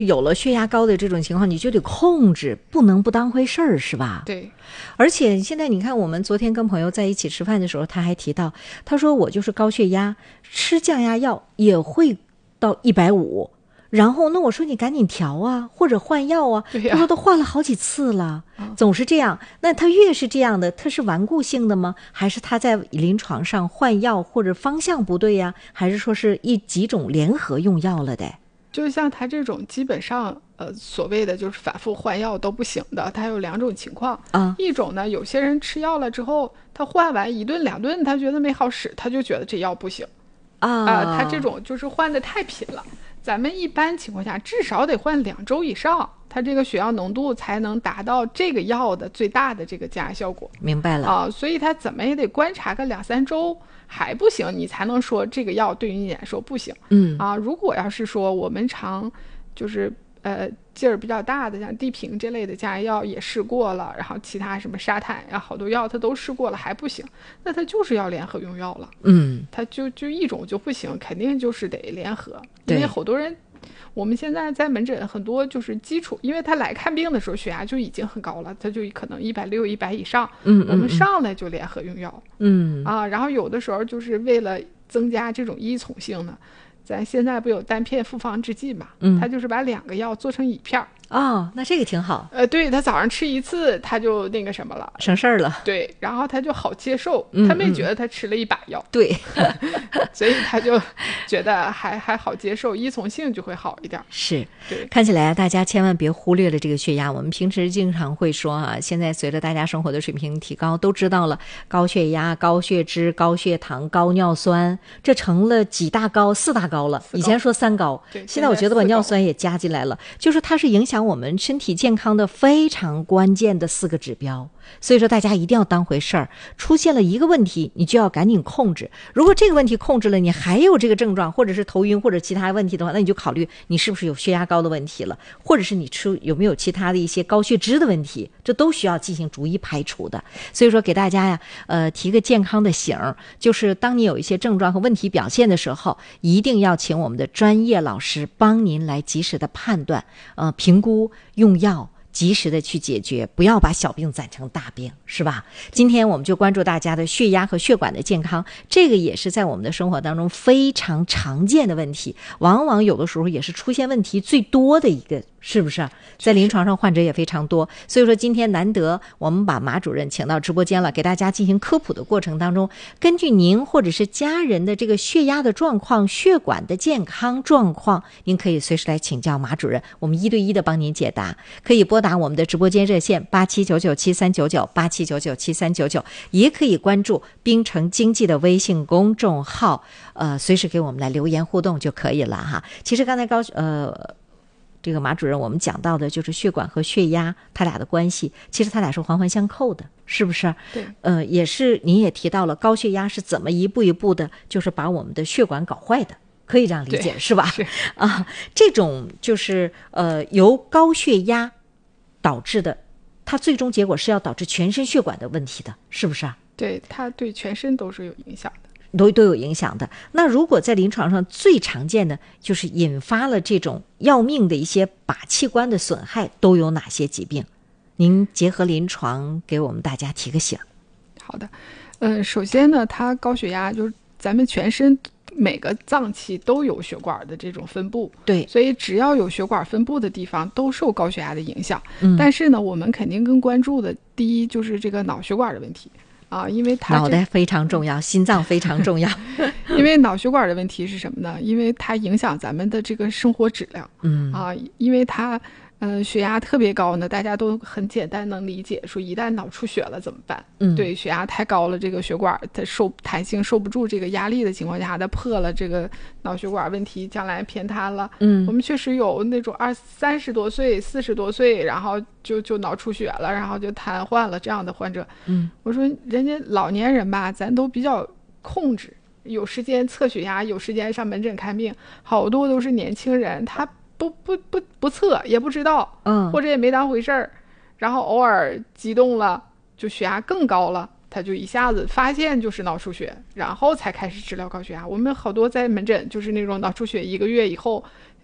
有了血压高的这种情况，你就得控制，不能不当回事儿，是吧？ 对。 而且现在你看，我们昨天跟朋友在一起吃饭的时候，他还提到，他说我就是高血压，吃降压药也会到150。然后那我说你赶紧调啊，或者换药啊。他说都换了好几次了，总是这样。那他越是这样的，他是顽固性的吗？还是他在临床上换药或者方向不对呀？还是说是几种联合用药了的？ 就像他这种基本上所谓的就是反复换药都不行的，他有2种情况啊。一种呢，有些人吃药了之后，他换完1顿2顿，他觉得没好使，他就觉得这药不行啊。他这种就是换的太频了。咱们一般情况下至少得换2周以上，它这个血药浓度才能达到这个药的最大的这个降压效果。 明白了啊，所以它怎么也得观察个2-3周还不行，你才能说这个药对于你来说不行。如果要是说我们常就是劲儿比较大的，像地平这类的降压药也试过了，然后其他什么沙坦呀，好多药它都试过了还不行，那它就是要联合用药了。它就一种就不行，肯定就是得联合。因为好多人，我们现在在门诊很多就是基础，因为他来看病的时候血压就已经很高了，他就可能160、100以上，我们上来就联合用药。然后有的时候就是为了增加这种依从性呢，咱现在不有单片复方制剂嘛？他就是把2个药做成1片。 那这个挺好。 对，他早上吃1次，他就那个什么了， 省事儿了。 对，然后他就好接受，他没觉得他吃了1把药。 对， 所以他就觉得还好接受，依从性就会好一点。 是， 对， 看起来大家千万别忽略了这个血压。我们平时经常会说啊，现在随着大家生活的水平提高，都知道了高血压、高血脂、高血糖、高尿酸，这成了几大高、4大高了。以前说3高，现在我觉得把尿酸也加进来了，就是它是影响我们身体健康的非常关键的4个指标。所以说大家一定要当回事儿，出现了一个问题你就要赶紧控制。如果这个问题控制了，你还有这个症状或者是头晕或者其他问题的话，那你就考虑你是不是有血压高的问题了，或者是你有没有其他的一些高血脂的问题，这都需要进行逐一排除的。所以说给大家呀提个健康的醒，就是当你有一些症状和问题表现的时候，一定要请我们的专业老师帮您来及时的判断评估用药，及时的去解决，不要把小病攒成大病，是吧？今天我们就关注大家的血压和血管的健康，这个也是在我们的生活当中非常常见的问题，往往有的时候也是出现问题最多的一个，是不是？在临床上患者也非常多，所以说今天难得我们把马主任请到直播间了，给大家进行科普的过程当中，根据您或者是家人的这个血压的状况、血管的健康状况，您可以随时来请教马主任，我们1对1的帮您解答。可以拨打我们的直播间热线87997399 87997399，也可以关注冰城经济的微信公众号，随时给我们来留言互动就可以了哈。其实刚才这个马主任我们讲到的就是血管和血压它俩的关系，其实它俩是环环相扣的，是不是？ 对， 也是您也提到了高血压是怎么一步一步的就是把我们的血管搞坏的，可以这样理解是吧？ 是这种就是由高血压导致的，它最终结果是要导致全身血管的问题的，是不是？ 对，它对全身都是有影响的， 都有影响的。那如果在临床上最常见的就是引发了这种要命的一些靶器官的损害，都有哪些疾病？您结合临床给我们大家提个醒。 好的，首先呢，它高血压就是咱们全身每个脏器都有血管的这种分布， 对， 所以只要有血管分布的地方都受高血压的影响。但是呢，我们肯定更关注的第一就是这个脑血管的问题啊，因为它脑袋非常重要，心脏非常重要。 因为脑血管的问题是什么呢？因为它影响咱们的这个生活质量。因为它血压特别高呢，大家都很简单能理解，说一旦脑出血了怎么办？对，血压太高了，这个血管它弹性受不住这个压力的情况下，它破了，这个脑血管问题将来偏瘫了。我们确实有那种30多岁、40多岁，然后就脑出血了，然后就瘫痪了这样的患者。我说人家老年人吧，咱都比较控制，有时间测血压，有时间上门诊看病，好多都是年轻人，他不测也不知道，或者也没当回事儿，然后偶尔激动了，就血压更高了，他就一下子发现就是脑出血，然后才开始治疗高血压。我们好多在门诊就是那种脑出血1个月以后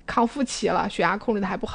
康复期了，血压控制的还不好。